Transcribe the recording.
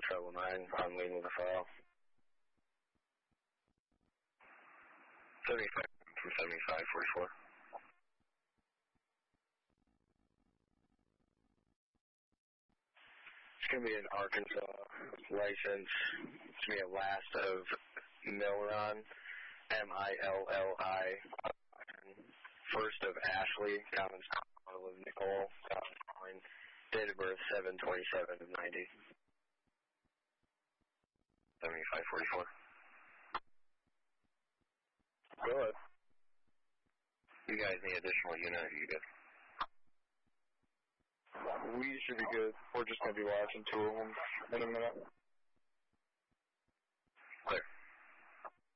Treble 9 on lean with a file. 75 from 7544. It's going to be an Arkansas license. It's going to be a last of Milron, M-I-L-L-I. First of Ashley, common style of Nicole, common spelling. Date of birth 7/27 of 90. 7544. Go ahead. You guys need additional unit, you good? We should be good. We're just going to be watching two of them in a minute.